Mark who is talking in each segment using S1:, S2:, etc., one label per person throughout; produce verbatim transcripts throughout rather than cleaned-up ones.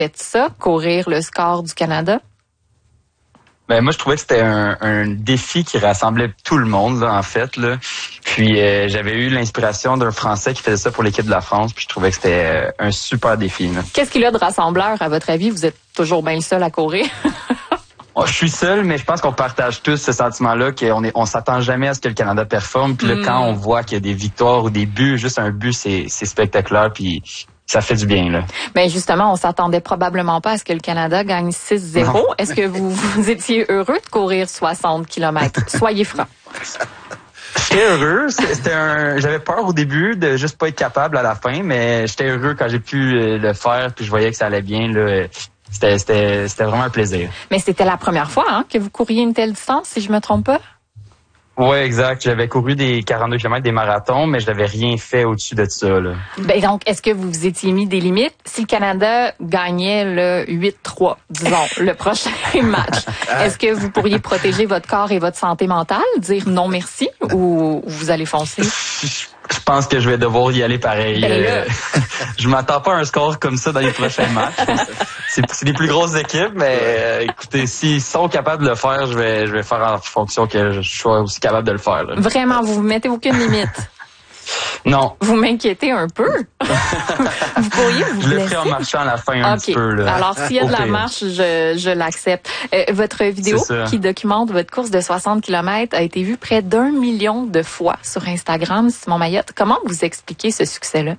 S1: faites ça, courir le score du Canada?
S2: Ben moi je trouvais que c'était un, un défi qui rassemblait tout le monde là, en fait là. Puis euh, j'avais eu l'inspiration d'un Français qui faisait ça pour l'équipe de la France, puis je trouvais que c'était euh, un super défi. Là.
S1: Qu'est-ce qu'il y a de rassembleur à votre avis? Vous êtes toujours bien le seul à courir?
S2: Oh, je suis seul, mais je pense qu'on partage tous ce sentiment-là qu'on est, on s'attend jamais à ce que le Canada performe. Puis là, mm. quand on voit qu'il y a des victoires ou des buts, juste un but, c'est, c'est spectaculaire. Puis ça fait du bien, là.
S1: Ben justement, on s'attendait probablement pas à ce que le Canada gagne six zéro. Non. Est-ce que vous, vous étiez heureux de courir soixante kilomètres? Soyez francs.
S2: J'étais heureux. C'était un, j'avais peur au début de juste pas être capable à la fin, mais j'étais heureux quand j'ai pu le faire, puis je voyais que ça allait bien, là. C'était, c'était, c'était vraiment un plaisir.
S1: Mais c'était la première fois, hein, que vous couriez une telle distance, si je me trompe pas?
S2: Oui, exact. J'avais couru des quarante-deux kilomètres, des marathons, mais je n'avais rien fait au-dessus de ça, là.
S1: Ben donc, est-ce que vous vous étiez mis des limites? Si le Canada gagnait le huit trois, disons, le prochain match, est-ce que vous pourriez protéger votre corps et votre santé mentale, dire non merci, ou vous allez foncer?
S2: Je pense que je vais devoir y aller pareil.
S1: Ben là...
S2: je m'attends pas à un score comme ça dans les prochains matchs. C'est, c'est des plus grosses équipes, mais euh, écoutez, s'ils sont capables de le faire, je vais, je vais faire en fonction que je sois aussi capable de le faire. Là.
S1: Vraiment, vous vous mettez aucune limite?
S2: Non.
S1: Vous m'inquiétez un peu. Vous pourriez vous
S2: Je le ferai en marchant à la fin un
S1: okay.
S2: petit peu. Là.
S1: Alors, s'il y a de la marche, je, je l'accepte. Euh, votre vidéo qui documente votre course de soixante kilomètres a été vue près d'un million de fois sur Instagram, Simon Mayotte. Comment vous expliquez ce succès-là?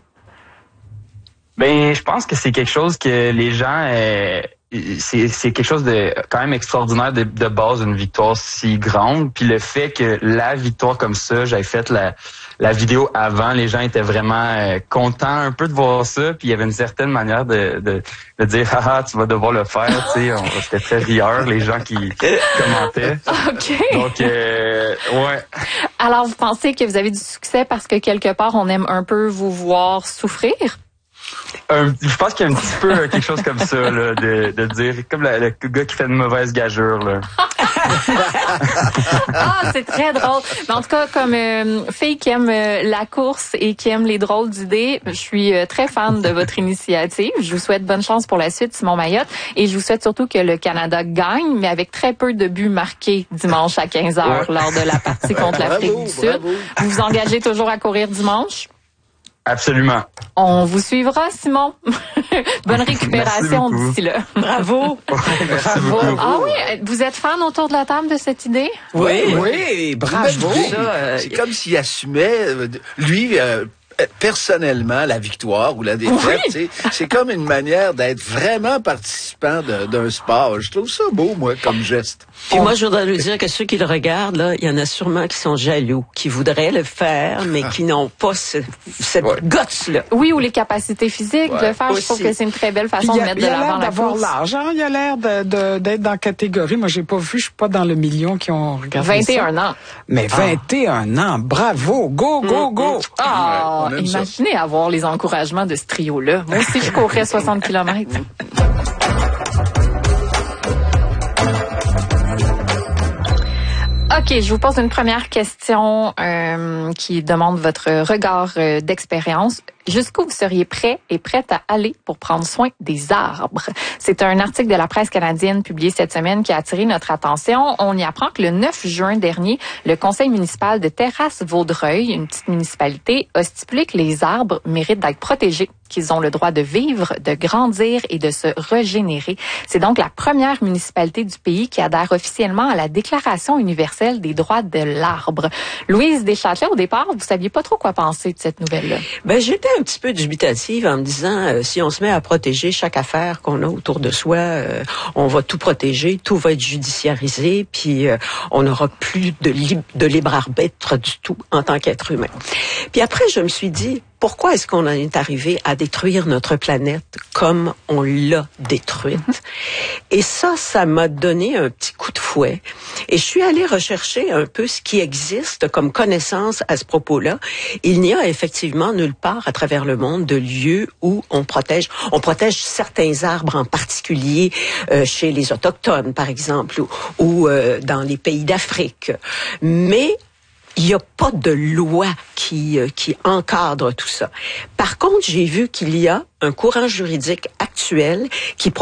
S2: Ben, je pense que c'est quelque chose que les gens... Euh, c'est, c'est quelque chose de quand même extraordinaire de, de base, une victoire si grande. Puis le fait que la victoire comme ça, j'avais fait la... La vidéo avant, les gens étaient vraiment euh, contents un peu de voir ça, puis il y avait une certaine manière de, de, de dire « Ah, tu vas devoir le faire », tu sais, on c'était très rieurs, les gens qui commentaient.
S1: OK.
S2: Donc, euh, ouais.
S1: Alors, vous pensez que vous avez du succès parce que quelque part, on aime un peu vous voir souffrir?
S2: Un, je pense qu'il y a un petit peu quelque chose comme ça, là, de, de dire, comme le, le gars qui fait une mauvaise gageure, là.
S1: Ah, c'est très drôle. Mais en tout cas, comme euh, fille qui aime euh, la course et qui aime les drôles d'idées, je suis euh, très fan de votre initiative. Je vous souhaite bonne chance pour la suite, Simon Mayotte. Et je vous souhaite surtout que le Canada gagne, mais avec très peu de buts marqués dimanche à quinze heures ouais. lors de la partie contre l'Afrique bravo, du Sud. Bravo. Vous vous engagez toujours à courir dimanche?
S2: Absolument.
S1: On vous suivra, Simon. Bonne récupération d'ici là. Bravo. Bravo. Ah oui, vous êtes fan autour de la table de cette idée?
S3: Oui, oui, oui bravo. Ça, c'est comme s'il assumait, lui... Euh, personnellement la victoire ou la défaite, oui. C'est comme une manière d'être vraiment participant de, d'un sport. Je trouve ça beau, moi, comme geste.
S4: Puis moi, je voudrais lui dire que ceux qui le regardent, là, il y en a sûrement qui sont jaloux, qui voudraient le faire, mais qui n'ont pas ce, cette ouais. guts-là.
S1: Oui, ou les capacités physiques ouais. de le faire. Aussi. Je trouve que c'est une très belle façon a, de mettre de l'avant la course.
S5: Il a l'air d'avoir l'argent, il a l'air de, de, d'être dans la catégorie. Moi, j'ai pas vu, je suis pas dans le million qui ont regardé
S1: vingt et un
S5: ça.
S1: ans.
S5: Mais ah. vingt et un ans, bravo, go, go, go.
S1: Mmh. Ah, ouais, imaginez ça. Avoir les encouragements de ce trio-là. Moi aussi, je courrais soixante kilomètres. OK, je vous pose une première question euh, qui demande votre regard euh, d'expérience. Jusqu'où vous seriez prêt et prête à aller pour prendre soin des arbres? C'est un article de la presse canadienne publié cette semaine qui a attiré notre attention. On y apprend que le neuf juin dernier, le conseil municipal de Terrasse-Vaudreuil, une petite municipalité, a stipulé que les arbres méritent d'être protégés, qu'ils ont le droit de vivre, de grandir et de se régénérer. C'est donc la première municipalité du pays qui adhère officiellement à la Déclaration universelle des droits de l'arbre. Louise Deschâtelet, au départ, vous saviez pas trop quoi penser de cette nouvelle-là.
S4: Ben, j'étais un petit peu dubitative en me disant, euh, si on se met à protéger chaque affaire qu'on a autour de soi, euh, on va tout protéger, tout va être judiciarisé, puis euh, on n'aura plus de, lib- de libre arbitre du tout en tant qu'être humain. Puis après, je me suis dit, pourquoi est-ce qu'on en est arrivé à détruire notre planète comme on l'a détruite? Et ça, ça m'a donné un petit coup de fouet. Et je suis allée rechercher un peu ce qui existe comme connaissance à ce propos-là. Il n'y a effectivement nulle part à travers le monde de lieux où on protège. On protège certains arbres en particulier euh, chez les Autochtones, par exemple, ou, ou euh, dans les pays d'Afrique. Mais il n'y a pas de loi qui euh, qui encadre tout ça. Par contre, j'ai vu qu'il y a un courant juridique actuel qui